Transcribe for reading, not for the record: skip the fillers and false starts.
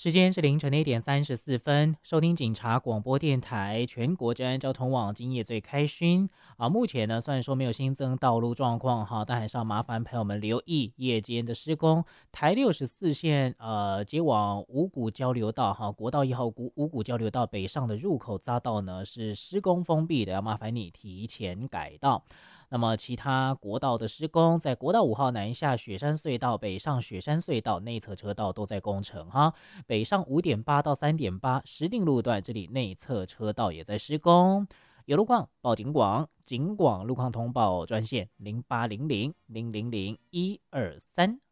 时间是凌晨的1点34分，收听警察广播电台全国治安交通网今夜最开勋啊。目前呢，虽然说没有新增道路状况哈，但还是要麻烦朋友们留意夜间的施工。台64线接往五股交流道哈，国道1号五股交流道北上的入口匝道呢是施工封闭的，要麻烦你提前改道。那么其他国道的施工，在国道5号南下雪山隧道、北上雪山隧道内侧车道都在工程哈。北上5.8到3.8石碇路段，这里内侧车道也在施工。有路况报警广，警广路况通报专线0800000123。